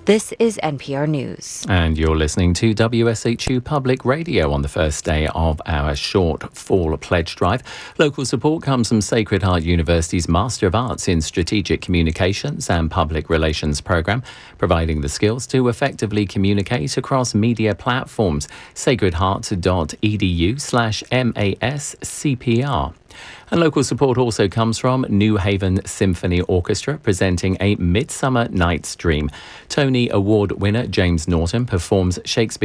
This is NPR News. And you're listening to WSHU Public Radio on the first day of our short fall pledge drive. Local support comes from Sacred Heart University's Master of Arts in Strategic Communications and Public Relations programme, providing the skills to effectively communicate across media platforms. sacredheart.edu/MASCPR. And local support also comes from New Haven Symphony Orchestra presenting A Midsummer Night's Dream. Tony Award winner James Norton performs Shakespeare